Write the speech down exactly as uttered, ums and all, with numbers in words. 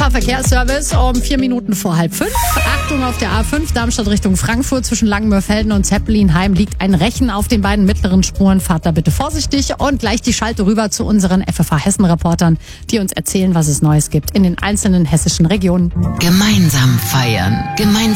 Verkehrsservice um vier Minuten vor halb fünf. Achtung auf der A fünf, Darmstadt Richtung Frankfurt. Zwischen Langenmörfelden und Zeppelinheim liegt ein Rechen auf den beiden mittleren Spuren. Fahrt da bitte vorsichtig und gleich die Schalte rüber zu unseren F F H Hessen-Reportern, die uns erzählen, was es Neues gibt in den einzelnen hessischen Regionen. Gemeinsam feiern, gemeinsam